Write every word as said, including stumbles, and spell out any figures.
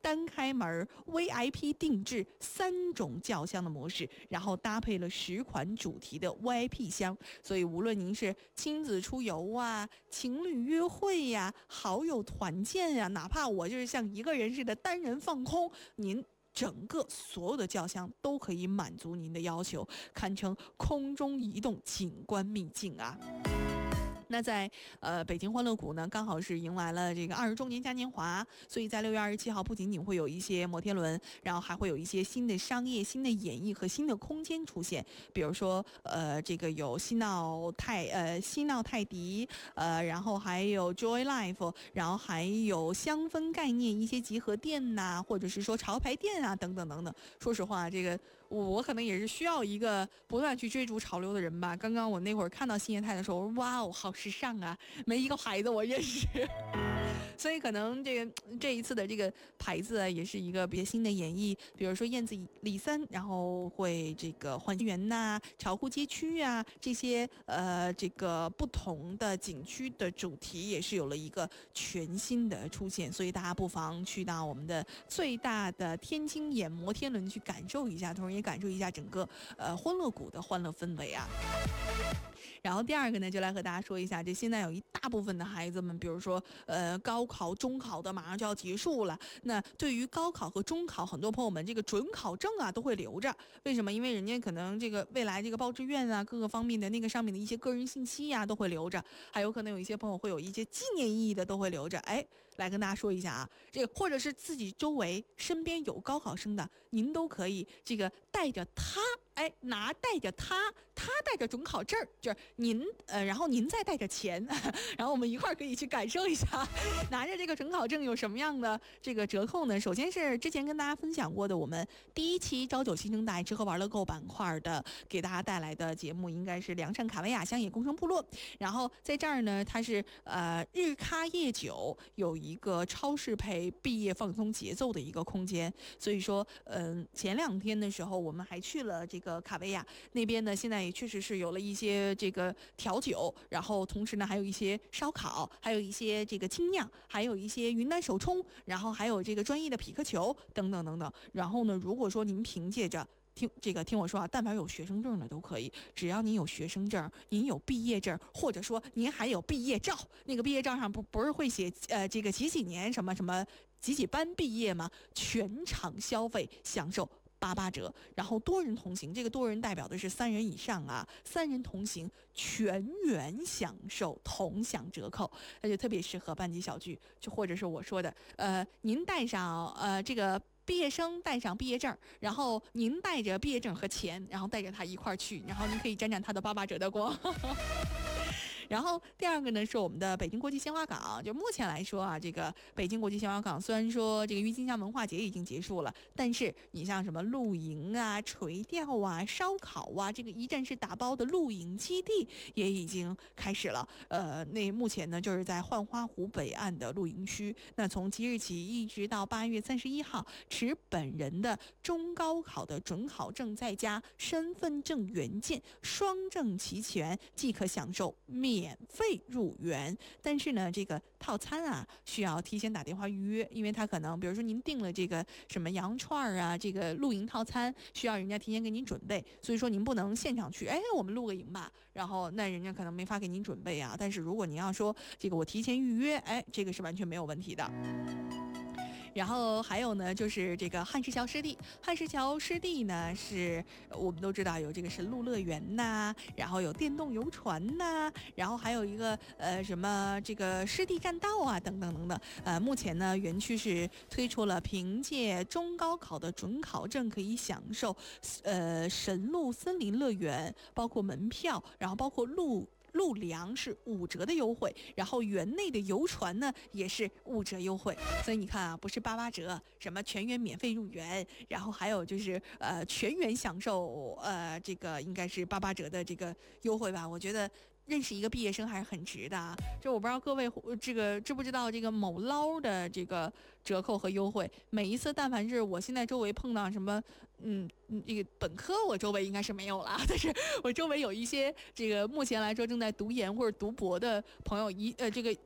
单开门、V I P 定制三种轿厢的模式，然后搭配了十款主题的 V I P 箱，所以无论您是亲子出游啊、情侣约会呀、好友团建呀，哪怕我就是像一个人似的单人放空，您整个所有的轿厢都可以满足您的要求，堪称空中移动景观秘境啊。那在呃北京欢乐谷呢，刚好是迎来了这个二十周年嘉年华，所以在六月二十七号不仅仅会有一些摩天轮，然后还会有一些新的商业、新的演绎和新的空间出现，比如说呃这个有嬉闹泰呃嬉闹泰迪，呃然后还有 Joy Life， 然后还有香氛概念一些集合店呐、啊，或者是说潮牌店啊等等等等。说实话，这个我可能也是需要一个不断去追逐潮流的人吧。刚刚我那会儿看到新业态的时候，哇哦，好时尚啊！没一个牌子我认识，所以可能这个这一次的这个牌子啊，也是一个别新的演绎。比如说燕子李森，然后会这个环园呐、巢湖街区啊这些呃这个不同的景区的主题也是有了一个全新的出现，所以大家不妨去到我们的最大的天津眼摩天轮去感受一下，同时也感受一下整个呃欢乐谷的欢乐氛围啊。然后第二个呢，就来和大家说一下，这现在有一大部分的孩子们，比如说呃高考、中考的马上就要结束了，那对于高考和中考，很多朋友们这个准考证啊都会留着，为什么？因为人家可能这个未来这个报志愿啊，各个方面的那个上面的一些个人信息呀、啊、都会留着，还有可能有一些朋友会有一些纪念意义的都会留着。哎，来跟大家说一下啊，这个或者是自己周围身边有高考生的，您都可以这个带着他。哎，拿带着他，他带着准考证，就是您呃，然后您再带着钱，然后我们一块儿可以去感受一下，拿着这个准考证有什么样的这个折扣呢？首先是之前跟大家分享过的，我们第一期朝九新生代吃喝玩乐购板块的给大家带来的节目，应该是良善卡维亚乡野共生部落。然后在这儿呢，它是呃日咖夜酒有一个超适配毕业放松节奏的一个空间，所以说嗯、呃，前两天的时候我们还去了这个。个卡维亚那边呢，现在也确实是有了一些这个调酒，然后同时呢还有一些烧烤，还有一些这个精酿，还有一些云南手冲，然后还有这个专业的匹克球等等等等。然后呢，如果说您凭借着听这个听我说啊，但凡有学生证的都可以，只要您有学生证，您有毕业证，或者说您还有毕业照，那个毕业照上不不是会写呃这个几几年什么什么几几班毕业吗？全场消费享受八八折，然后多人同行，这个多人代表的是三人以上啊，三人同行全员享受同享折扣，那就特别适合班级小聚，就或者是我说的，呃，您带上呃这个。毕业生带上毕业证，然后您带着毕业证和钱，然后带着他一块儿去，然后您可以沾沾他的八八折的光。然后第二个呢是我们的北京国际鲜花港，就目前来说啊，这个北京国际鲜花港虽然说这个郁金香文化节已经结束了，但是你像什么露营啊、垂钓啊、烧烤啊，这个一站式打包的露营基地也已经开始了。呃，那目前呢就是在浣花湖北岸的露营区，那从即日起一直到八月三十一号，持本人的中高考的准考证再加身份证原件双证齐全，即可享受免免费入园。但是呢，这个套餐啊需要提前打电话预约，因为他可能比如说您订了这个什么羊串啊，这个露营套餐需要人家提前给您准备，所以说您不能现场去，哎，我们露个营吧，然后那人家可能没法给您准备啊。但是如果您要说这个我提前预约，哎，这个是完全没有问题的。然后还有呢，就是这个汉石桥湿地。汉石桥湿地呢，是我们都知道有这个神鹿乐园呐，然后有电动游船呐，然后还有一个呃什么这个湿地栈道啊，等等等等。呃，目前呢，园区是推出了凭借中高考的准考证可以享受呃神鹿森林乐园，包括门票，然后包括路。路粮是五折的优惠，然后园内的游船呢也是五折优惠，所以你看啊，不是八八折，什么全员免费入园，然后还有就是呃全员享受呃这个应该是八八折的这个优惠吧，我觉得。认识一个毕业生还是很值的啊！就我不知道各位这个知不知道这个某捞的这个折扣和优惠，每一次但凡是我现在周围碰到什么，嗯，这个本科我周围应该是没有了，但是我周围有一些这个目前来说正在读研或者读博的朋友，一呃这个